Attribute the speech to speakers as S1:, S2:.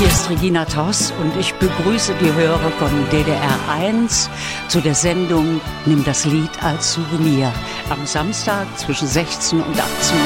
S1: Hier ist Regina Toss und ich begrüße die Hörer von DDR 1 zu der Sendung Nimm das Lied als Souvenir am Samstag zwischen 16 und 18 Uhr.